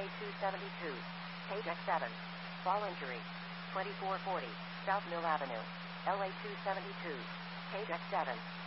LA 272. Page X7. Fall injury. 2440. South Mill Avenue. LA 272. Page X7.